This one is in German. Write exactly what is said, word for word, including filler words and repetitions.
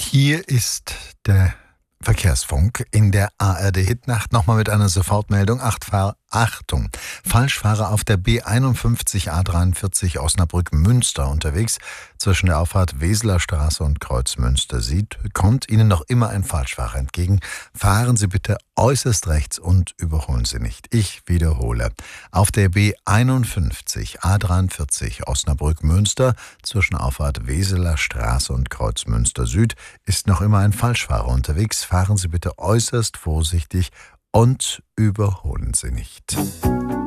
Hier ist der Verkehrsfunk in der A R D-Hitnacht. Nochmal mit einer Sofortmeldung. Acht, Achtung, Falschfahrer auf der B einundfünfzig A dreiundvierzig Osnabrück-Münster unterwegs. Zwischen der Auffahrt Weseler Straße und Kreuz Münster Süd kommt Ihnen noch immer ein Falschfahrer entgegen. Fahren Sie bitte äußerst rechts und überholen Sie nicht. Ich wiederhole. Auf der B einundfünfzig A dreiundvierzig Osnabrück-Münster zwischen Auffahrt Weseler Straße und Kreuz Münster Süd ist noch immer ein Falschfahrer unterwegs. Fahren Sie bitte äußerst vorsichtig und überholen Sie nicht.